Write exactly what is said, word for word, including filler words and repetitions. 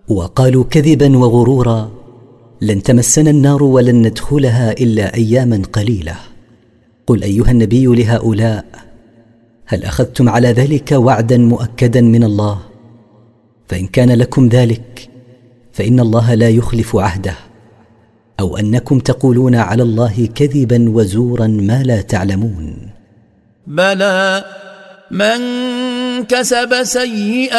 وقالوا كذبا وغرورا: لن تمسنا النار ولن ندخلها إلا أياما قليلة. قل أيها النبي لهؤلاء: هل أخذتم على ذلك وعدا مؤكدا من الله؟ فإن كان لكم ذلك فإن الله لا يخلف عهده، أو أنكم تقولون على الله كذبا وزورا ما لا تعلمون. بلى من كسب سيئة